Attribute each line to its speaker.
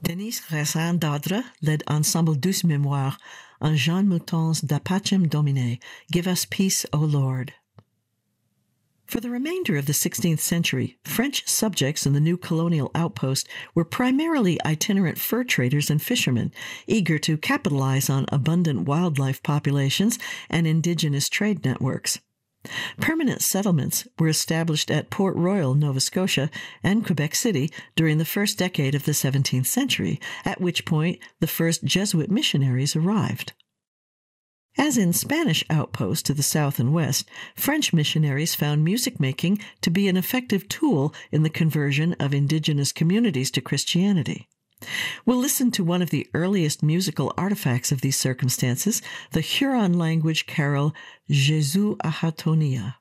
Speaker 1: Denis Ressin d'Adre led Ensemble Douce Mémoire on Jean Mouton's Da Pacem Domine, Give Us Peace, O Lord. For the remainder of the 16th century, French subjects in the new colonial outpost were primarily itinerant fur traders and fishermen, eager to capitalize on abundant wildlife populations and indigenous trade networks. Permanent settlements were established at Port Royal, Nova Scotia, and Quebec City during the first decade of the 17th century, at which point the first Jesuit missionaries arrived. As in Spanish outposts to the south and west, French missionaries found music making to be an effective tool in the conversion of indigenous communities to Christianity. We'll listen to one of the earliest musical artifacts of these circumstances, the Huron language carol Jésus Ahatonia.